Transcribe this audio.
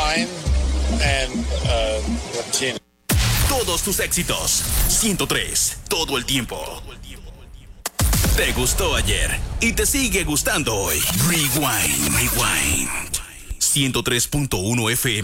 Rewind and Latino. Todos tus éxitos. 103. Todo el tiempo. Te gustó ayer y te sigue gustando hoy. Rewind. 103.1 FM.